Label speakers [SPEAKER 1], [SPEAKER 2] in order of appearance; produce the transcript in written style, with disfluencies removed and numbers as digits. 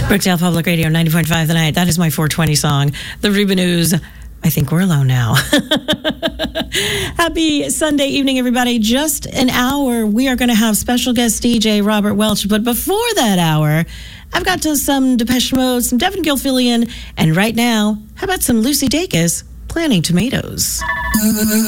[SPEAKER 1] Brookdale Public Radio 90.5 The Night. That is my 420 song. The Reba News. I think we're alone now. Happy Sunday evening, everybody. Just an hour. We are going to have special guest DJ Robert Welch. But before that hour, I've got to some Depeche Mode, some Devin Gilfillian, and right now, how about some Lucy Dacus, Planting Tomatoes?